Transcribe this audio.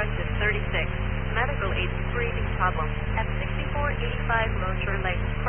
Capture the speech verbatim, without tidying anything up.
Directive thirty-six. Medical aid breathing problem at sixty-four eighty-five Mosher Lane.